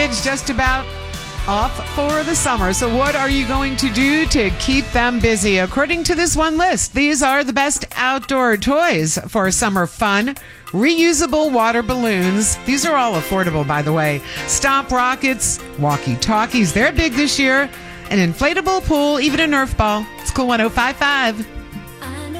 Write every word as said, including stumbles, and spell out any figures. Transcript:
kids just about off for the summer. So what are you going to do to keep them busy? According to this one list, these are the best outdoor toys for summer fun. Reusable water balloons. These are all affordable, by the way. Stomp rockets, walkie-talkies. They're big this year. An inflatable pool, even a Nerf ball. It's Cool one oh five point five.